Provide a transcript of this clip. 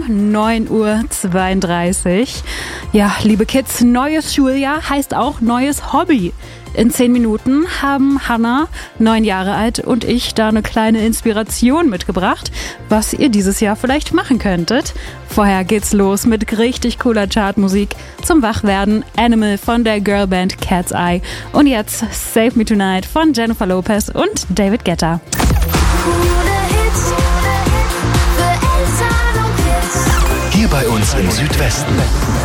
9:32 Uhr. Ja, liebe Kids, neues Schuljahr heißt auch neues Hobby. In 10 Minuten haben Hannah, 9 Jahre alt, und ich da eine kleine Inspiration mitgebracht, was ihr dieses Jahr vielleicht machen könntet. Vorher geht's los mit richtig cooler Chartmusik zum Wachwerden. Animal von der Girlband Cat's Eye. Und jetzt Save Me Tonight von Jennifer Lopez und David Guetta. Hier bei uns im Südwesten.